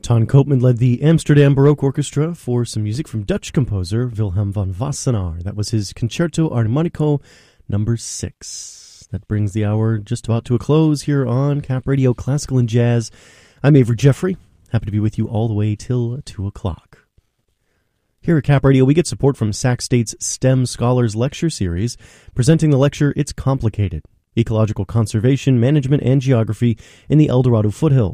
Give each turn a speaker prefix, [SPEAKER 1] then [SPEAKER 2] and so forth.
[SPEAKER 1] Ton Koopman led the Amsterdam Baroque Orchestra for some music from Dutch composer Wilhelm van Wassenaar. That was his Concerto Armonico No. 6. That brings the hour just about to a close here on Cap Radio Classical and Jazz. I'm Avery Jeffrey. Happy to be with you all the way till 2 o'clock. Here at Cap Radio, we get support from Sac State's STEM Scholars Lecture Series, presenting the lecture, It's Complicated: Ecological Conservation, Management, and Geography in the El Dorado Foothills.